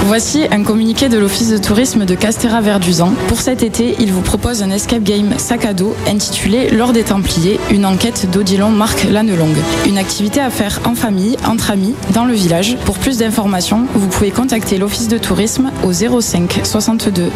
Voici un communiqué de l'Office de tourisme de Castéra-Verduzan. Pour cet été, il vous propose un escape game sac à dos intitulé L'Or des Templiers, une enquête d'Odilon Marc Lannelongue. Une activité à faire en famille, entre amis, dans le village. Pour plus d'informations, vous pouvez contacter l'Office de tourisme au 05 62